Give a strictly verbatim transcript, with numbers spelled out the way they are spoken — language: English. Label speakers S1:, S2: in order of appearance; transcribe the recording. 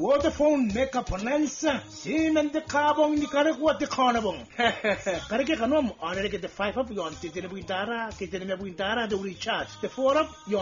S1: Vodafone Mega Bonanza. Simen de Carbon ni Karakwat de Carnabon. Karake Kanom, honor get the five up yon, Titin Buintara, Kitin Buintara, the recharge. The four up, yon.